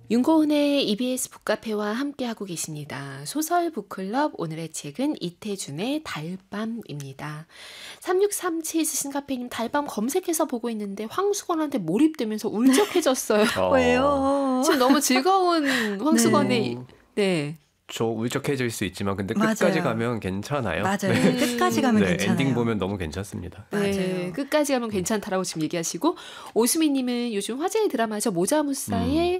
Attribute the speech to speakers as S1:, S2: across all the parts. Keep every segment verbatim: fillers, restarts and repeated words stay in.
S1: 윤고은의 이비에스 북카페와 함께하고 계십니다. 소설 북클럽, 오늘의 책은 이태준의 달밤입니다. 삼육삼칠 쓰신 카페님, 달밤 검색해서 보고 있는데 황수건한테 몰입되면서 울적해졌어요.
S2: 어.
S3: 왜요?
S1: 지금 너무 즐거운 황수건의
S2: 네.
S1: 네.
S2: 저 울적해질 수 있지만 근데 끝까지
S3: 맞아요.
S2: 가면 괜찮아요.
S3: 맞아요.
S1: 네.
S3: 끝까지 가면
S2: 네,
S3: 괜찮아요.
S2: 엔딩 보면 너무 괜찮습니다.
S1: 네,
S3: 맞아요.
S1: 끝까지 가면 괜찮다라고 지금 얘기하시고, 오수미님은 요즘 화제의 드라마죠. 모자무사의
S2: 음.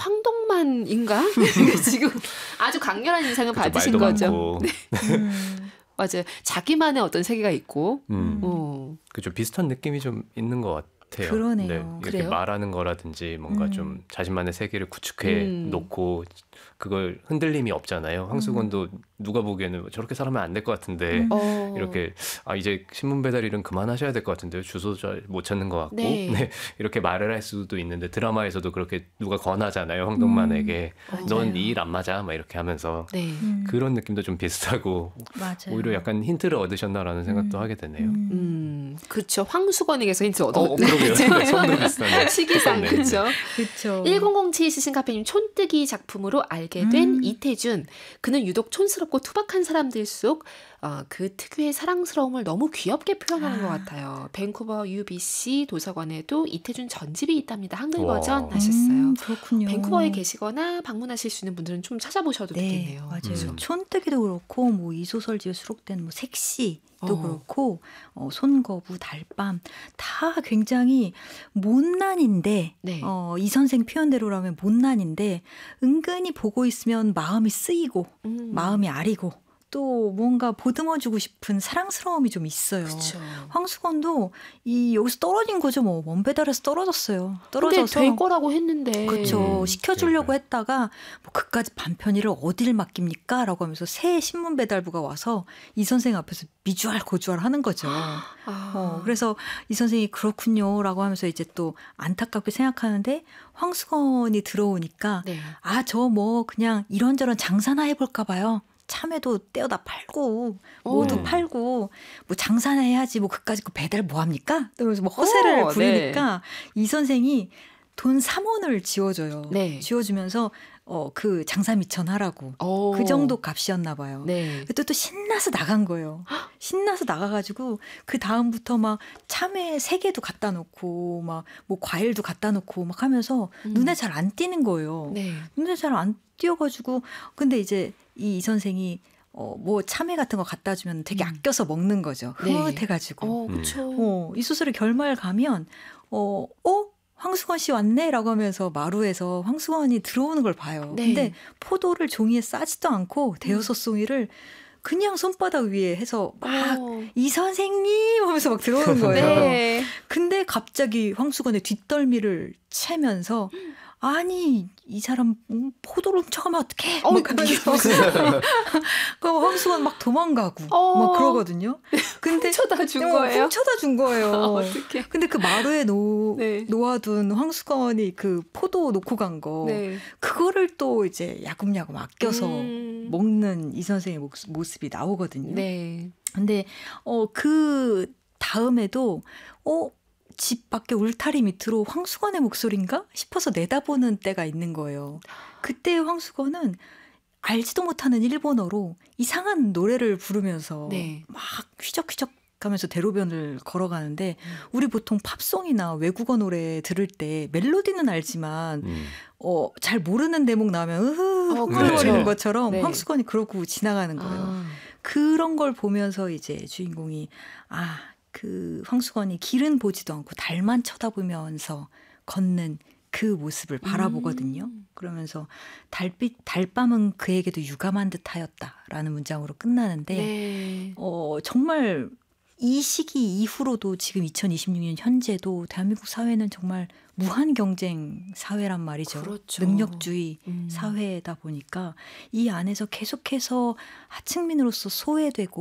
S1: 황동만인가? 지금 아주 강렬한 인상을
S2: 그쵸,
S1: 받으신
S2: 말도
S1: 거죠.
S2: 많고.
S3: 음,
S1: 맞아요. 자기만의 어떤 세계가 있고,
S2: 음.
S1: 어,
S2: 그죠. 비슷한 느낌이 좀 있는 것 같아요.
S3: 그러네요.
S2: 네, 이렇게
S1: 그래요?
S2: 말하는 거라든지 뭔가
S3: 음.
S2: 좀 자신만의 세계를 구축해
S1: 음.
S2: 놓고 그걸 흔들림이 없잖아요. 황수건도 누가 보기에는 저렇게 살면 안 될 것 같은데
S3: 음.
S1: 어,
S2: 이렇게 아 이제 신문 배달 일은 그만하셔야 될 것 같은데요. 주소 잘 못 찾는 것 같고
S1: 네.
S2: 네, 이렇게 말을 할 수도 있는데 드라마에서도 그렇게 누가 권하잖아요. 황동만에게
S1: 음,
S2: 넌
S1: 맞아요.
S2: 이 일 안 맞아 막 이렇게 하면서
S1: 네.
S3: 음,
S2: 그런 느낌도 좀 비슷하고
S3: 맞아요.
S2: 오히려 약간 힌트를 얻으셨나라는 생각도
S3: 음.
S2: 하게 되네요.
S3: 음.
S1: 음, 그렇죠. 황수건에게서 힌트
S2: 어,
S1: 얻어.
S2: 그러게요. 처음도 비슷하네.
S1: 시기상,
S2: 똑같네.
S1: 그렇죠.
S3: 그쵸.
S1: 천칠 쓰신 카페님, 촌뜨기 작품으로 알게 된
S3: 음.
S1: 이태준. 그는 유독 촌스럽고 투박한 사람들 속 어, 그 특유의 사랑스러움을 너무 귀엽게 표현하는
S3: 아.
S1: 것 같아요. 밴쿠버 유비씨 도서관에도 이태준 전집이 있답니다. 한글
S2: 와.
S1: 버전
S2: 음,
S1: 하셨어요.
S3: 음, 그렇군요.
S1: 밴쿠버에 계시거나 방문하실 수 있는 분들은 좀 찾아보셔도
S3: 네,
S1: 되겠네요.
S3: 맞아요.
S1: 그렇죠?
S2: 음.
S3: 촌뜨기도 그렇고 뭐 이 소설지에 수록된 뭐 색시도
S1: 어.
S3: 그렇고 어, 손거부, 달밤 다 굉장히 못난인데
S1: 네.
S3: 어, 이 선생 표현대로라면 못난인데 은근히 보고 있으면 마음이 쓰이고
S1: 음.
S3: 마음이 아리고 또 뭔가 보듬어주고 싶은 사랑스러움이 좀 있어요.
S1: 그렇죠.
S3: 황수건도 이 여기서 떨어진 거죠. 뭐 먼 배달에서 떨어졌어요.
S1: 근데
S3: 떨어져서
S1: 될 거라고 했는데.
S3: 그렇죠.
S2: 음,
S3: 시켜주려고
S2: 그러니까요.
S3: 했다가 뭐 그까지 반편의를 어딜 맡깁니까? 라고 하면서 새 신문 배달부가 와서 이 선생 앞에서 미주알 고주알 하는 거죠.
S1: 아.
S3: 어, 그래서 이 선생이 그렇군요. 라고 하면서 이제 또 안타깝게 생각하는데 황수건이 들어오니까
S1: 네.
S3: 아, 저 뭐 그냥 이런저런 장사나 해볼까 봐요. 참외도 떼어다 팔고 모두
S2: 오.
S3: 팔고 뭐 장사나 해야지 뭐 그까짓 거 배달 뭐 합니까? 그러면서 뭐 허세를
S1: 오,
S3: 부리니까 이 선생이 돈 삼 원을 지어줘요.
S1: 네.
S3: 지어주면서 어, 그 장사 미천하라고.
S1: 오.
S3: 그 정도 값이었나 봐요.
S1: 네.
S3: 그때 또 신나서 나간 거예요. 신나서 나가가지고 그 다음부터 막 참외 세 개도 갖다 놓고 막 뭐 과일도 갖다 놓고 막 하면서
S1: 음.
S3: 눈에 잘 안 띄는 거예요.
S1: 네.
S3: 눈에 잘 안 띄어가지고 근데 이제 이, 이 선생이 어, 뭐 참외 같은 거 갖다 주면 되게
S1: 음.
S3: 아껴서 먹는 거죠.
S1: 네.
S3: 흐뭇해가지고.
S1: 어, 그렇죠.
S3: 어, 이 소설의 결말 가면 어, 어? 황수건 씨 왔네? 라고 하면서 마루에서 황수건이 들어오는 걸 봐요.
S1: 네.
S3: 근데 포도를 종이에 싸지도 않고 대여섯 송이를 그냥 손바닥 위에 해서 막
S1: 어.
S3: 이 선생님 하면서 막 들어오는 거예요.
S1: 네.
S3: 근데 갑자기 황수건의 뒷덜미를 채면서 아니 이 사람 음, 포도를 훔쳐가면 어떡해?
S1: 어,
S3: 막
S1: 그게
S3: 그러면서
S1: 무슨-
S3: 그럼 황수건 막 도망가고
S1: 어.
S3: 막 그러거든요. 근데
S1: 훔쳐다 준
S3: 어,
S1: 거예요?
S3: 훔쳐다 준 거예요.
S1: 어떻게?
S3: 근데 그 마루에 놓,
S1: 네.
S3: 놓아둔 황수건이 그 포도 놓고 간 거,
S1: 네.
S3: 그거를 또 이제 야금야금 아껴서
S1: 음.
S3: 먹는 이 선생의 모- 모습이 나오거든요.
S1: 네.
S3: 근데 어, 그 다음에도 어, 집 밖에 울타리 밑으로 황수건의 목소리인가 싶어서 내다보는 때가 있는 거예요. 그때 황수건은 알지도 못하는 일본어로 이상한 노래를 부르면서
S1: 네.
S3: 막 휘적휘적 하면서 대로변을 걸어가는데 우리 보통 팝송이나 외국어 노래 들을 때 멜로디는 알지만
S2: 음.
S3: 어, 잘 모르는 대목 나오면 으흐
S1: 어,
S3: 흥얼거리는
S2: 그렇죠.
S3: 것처럼
S1: 네.
S3: 황수건이 그러고 지나가는 거예요.
S1: 아.
S3: 그런 걸 보면서 이제 주인공이 아, 그 황수건이 길은 보지도 않고 달만 쳐다보면서 걷는 그 모습을 바라보거든요.
S1: 음.
S3: 그러면서 달빛 달밤은 그에게도 유감한 듯하였다라는 문장으로 끝나는데
S1: 네.
S3: 어, 정말 이 시기 이후로도 지금 이천이십육 년 현재도 대한민국 사회는 정말 무한 경쟁 사회란 말이죠.
S1: 그렇죠.
S3: 능력주의
S1: 음.
S3: 사회다 보니까 이 안에서 계속해서 하층민으로서 소외되고